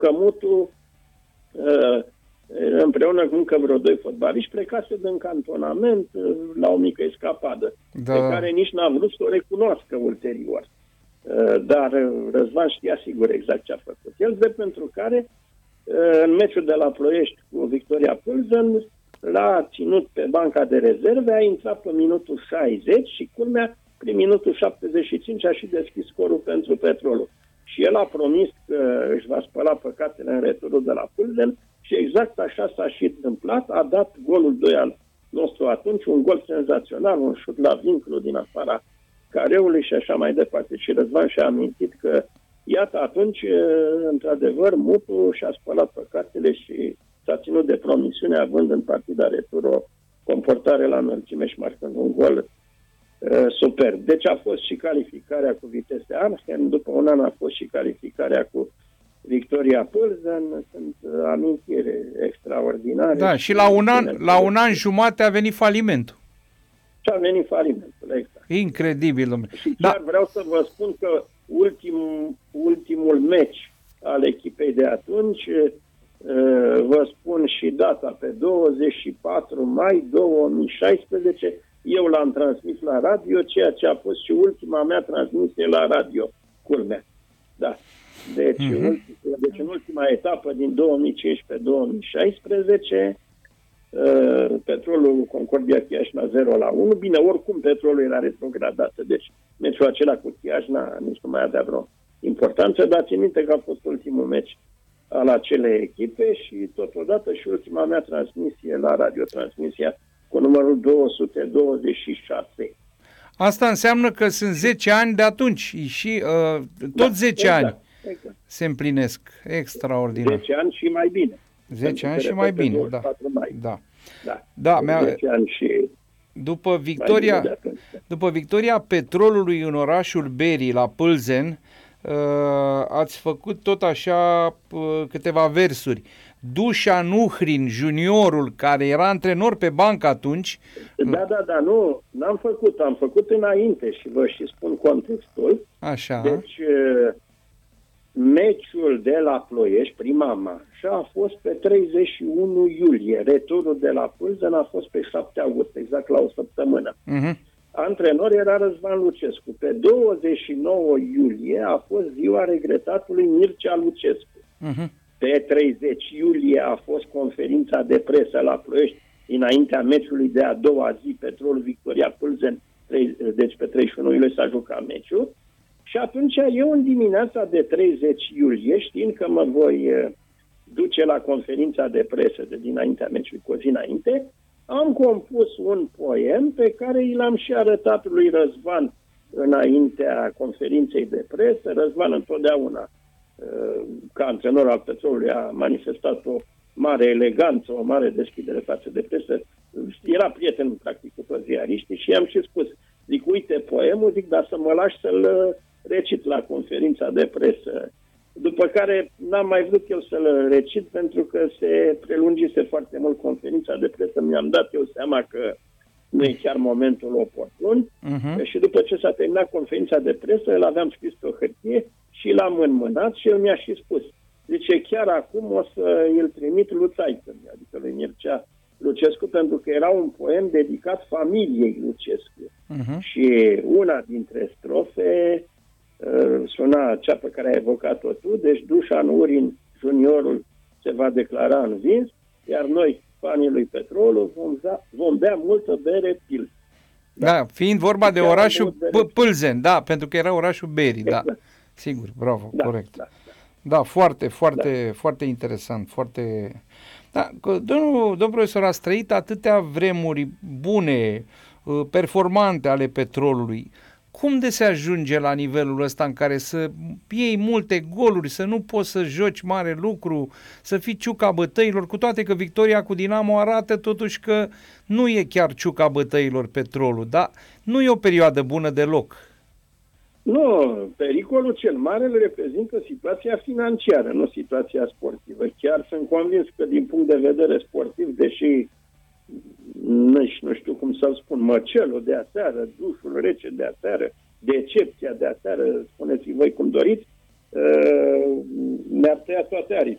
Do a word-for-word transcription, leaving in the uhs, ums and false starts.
Cămutul, uh, împreună cu încă vreo doi fotbaliști, plecase din cantonament uh, la o mică escapadă, da. Pe care nici n-a vrut să o recunoască ulterior. Uh, dar Răzvan știa sigur exact ce a făcut. El, de pentru care, uh, în meciul de la Ploiești cu Victoria Pilsen, l-a ținut pe banca de rezerve, a intrat pe minutul șaizeci și, culmea, prin minutul șaptezeci și cinci a și deschis scorul pentru Petrolul. Și el a promis că își va spăla păcatele în returul de la Pilsen și exact așa s-a și întâmplat. A dat golul doi al nostru atunci, un gol senzațional, un șut la vincul din afara careului și așa mai departe. Și Răzvan și-a amintit că, iată, atunci, într-adevăr, Mutu și-a spălat păcatele și s-a ținut de promisiune, având în partida retur o comportare la înălțime și marcând un gol uh, super. Deci a fost și calificarea cu Vitesse Arnhem, după un an a fost și calificarea cu Victoria Pilsen, sunt uh, amintiri extraordinare. Da, și la un an, la un an jumate a venit falimentul. Și a venit falimentul, exact. Incredibil, domnule. Și chiar da. Vreau să vă spun că ultimul, ultimul meci al echipei de atunci, vă spun și data, pe douăzeci și patru mai două mii șaisprezece, eu l-am transmis la radio, ceea ce a fost și ultima mea transmisie la radio, culmea. Da. Deci, mm-hmm. ultima, deci în ultima etapă din două mii cincisprezece două mii șaisprezece, uh, Petrolul Concordia Chiajna zero la unu. Bine, oricum Petrolul era retrogradat, deci meciul acela cu Chiajna nici nu mai avea vreo importanță, dar țin minte că a fost ultimul meci al acelei echipe și totodată și ultima mea transmisie la radio, transmisia cu numărul două sute douăzeci și șase. Asta înseamnă că sunt zece ani de atunci și uh, tot da, zece exact, ani exact. Se împlinesc. Extraordinar. zece ani și mai bine. zece ani și mai bine, da. Mai. Da. Da. Da, mea... zece ani și după victoria, după victoria Petrolului în orașul Beri la Pilsen, Uh, ați făcut tot așa uh, câteva versuri. Dușan Uhrin, juniorul, care era antrenor pe bancă atunci. Da, da, da, nu, n-am făcut, am făcut înainte și vă și spun contextul. Așa. Deci, uh, meciul de la Ploiești, prima manșă, a fost pe treizeci și unu iulie. Returul de la Pilsen a fost pe șapte august, exact la o săptămână. Uh-huh. Antrenor era Răzvan Lucescu. Pe douăzeci și nouă iulie a fost ziua regretatului Mircea Lucescu. Uh-huh. Pe treizeci iulie a fost conferința de presă la Ploiești, înaintea meciului de a doua zi, Petrol Victoria Pilsen, deci pe treizeci și unu iulie s-a jucat meciul. Și atunci eu în dimineața de treizeci iulie, știind că mă voi duce la conferința de presă de dinaintea meciului, cu o zi înainte, am compus un poem pe care i l-am și arătat lui Răzvan înaintea conferinței de presă. Răzvan întotdeauna, ca antrenor al Petrolului, a manifestat o mare eleganță, o mare deschidere față de presă. Era prieten, practic, cu toți ziariștii și i-am și spus, zic, uite poemul, zic, dar să mă lași să-l recit la conferința de presă. După care n-am mai vrut eu să-l recit pentru că se prelungise foarte mult conferința de presă. Mi-am dat eu seama că nu e chiar momentul oportun. Uh-huh. Și după ce s-a terminat conferința de presă, îl aveam scris pe o hârtie și l-am înmânat și el mi-a și spus. Zice, chiar acum o să îl trimit lui Țaică, adică lui Mircea Lucescu, pentru că era un poem dedicat familiei Lucescu. Uh-huh. Și una dintre strofe suna cea pe care ai evocat-o tu, deci Dușan Uhrin, juniorul, se va declara învins, iar noi, fanii lui Petrolul, vom, za, vom bea multă bere Pils. Da, da, fiind vorba de orașul Pilsen, da, pentru că era orașul Beri, exact. Da, sigur, bravo, da, corect. Da, da. Da, foarte, foarte, da. foarte interesant, foarte... Da, domnul, domnul profesor, ați trăit atâtea vremuri bune, performante ale Petrolului. Cum de se ajunge la nivelul ăsta în care să iei multe goluri, să nu poți să joci mare lucru, să fii ciuca bătăilor, cu toate că victoria cu Dinamo arată totuși că nu e chiar ciuca bătăilor Petrolul, dar nu e o perioadă bună deloc. Nu, pericolul cel mare îl reprezintă situația financiară, nu situația sportivă. Chiar sunt convins că din punct de vedere sportiv, deși nici nu știu cum să spun, măcelul de aseară, dușul rece de aseară, decepția de aseară, spuneți voi cum doriți, ne-ar tăia toate aripi.